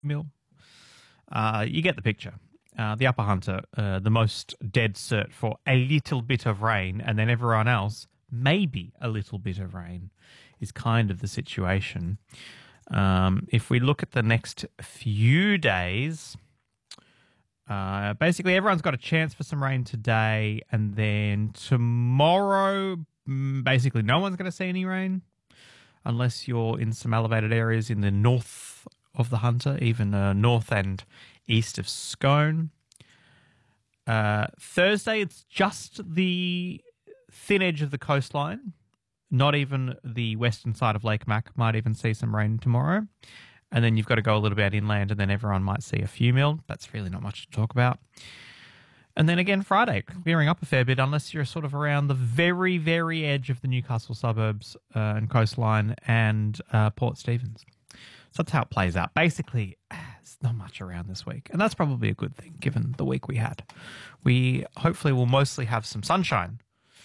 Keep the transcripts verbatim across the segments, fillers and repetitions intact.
mil. Uh, you get the picture. Uh, the Upper Hunter, uh, the most dead cert for a little bit of rain, and then everyone else, maybe a little bit of rain, is kind of the situation. Um, if we look at the next few days, uh, basically everyone's got a chance for some rain today, and then tomorrow, basically no one's going to see any rain, unless you're in some elevated areas in the north of the Hunter, even uh, north and east of Scone. Uh, Thursday, it's just the thin edge of the coastline. Not even the western side of Lake Mac might even see some rain tomorrow. And then you've got to go a little bit inland, and then everyone might see a few mil. That's really not much to talk about. And then again, Friday, clearing up a fair bit, unless you're sort of around the very, very edge of the Newcastle suburbs uh, and coastline and uh, Port Stephens. So that's how it plays out. Basically, there's not much around this week. And that's probably a good thing, given the week we had. We hopefully will mostly have some sunshine.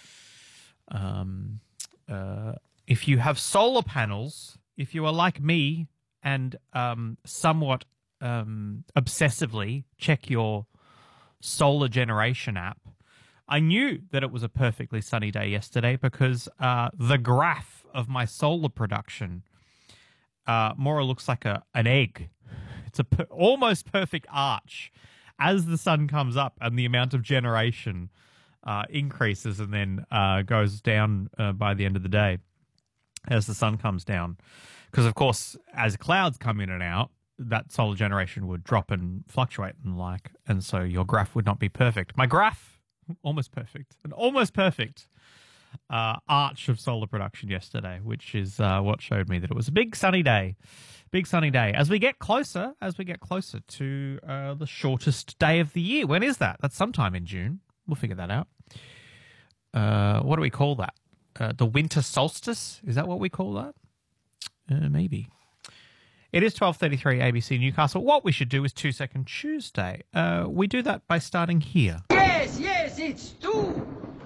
Um, uh, if you have solar panels, if you are like me and um, somewhat um, obsessively check your solar generation app, I knew that it was a perfectly sunny day yesterday because uh, the graph of my solar production Uh, more looks like a an egg. It's a per- almost perfect arch as the sun comes up and the amount of generation uh, increases and then uh, goes down uh, by the end of the day as the sun comes down. Because, of course, as clouds come in and out, that solar generation would drop and fluctuate and like, and so your graph would not be perfect. My graph, almost perfect. An almost perfect Uh, arch of solar production yesterday, which is uh, what showed me that it was a big sunny day. Big sunny day. As we get closer, as we get closer to uh, the shortest day of the year. When is that? That's sometime in June. We'll figure that out. Uh, what do we call that? Uh, the winter solstice? Is that what we call that? Uh, maybe. It is twelve thirty-three A B C Newcastle. What we should do is Two Second Tuesday. Uh, we do that by starting here. Yes, yes, it's two.